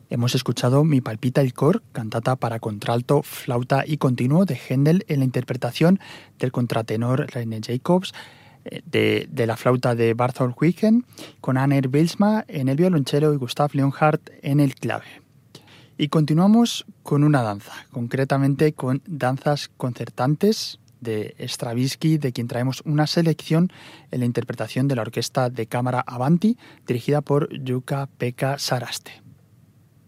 Hemos escuchado Mi palpita el cor, cantata para contralto, flauta y continuo de Händel en la interpretación del contratenor René Jacobs, de la flauta de Barthold Huygen, con Anne Bijlsma en el violonchelo y Gustav Leonhardt en el clave. Y continuamos con una danza, concretamente con danzas concertantes de Stravinsky, de quien traemos una selección en la interpretación de la Orquesta de Cámara Avanti, dirigida por Jukka-Pekka Saraste.